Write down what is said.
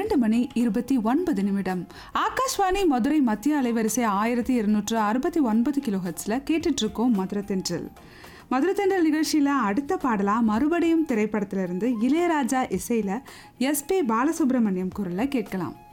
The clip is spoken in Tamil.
2:29. ஆகாஷ்வாணி மதுரை மத்திய அலைவரிசை 1269 கிலோஹெர்ட்ஸ்ல கேட்டுட்டு இருக்கோம் மதுரை தென்றல். மதுரை தென்றல் நிகழ்ச்சியில அடுத்த பாடலா மறுபடியும் திரைப்படத்திலிருந்து இளையராஜா இசையில SP பாலசுப்ரமணியம் குரல்ல கேட்கலாம்.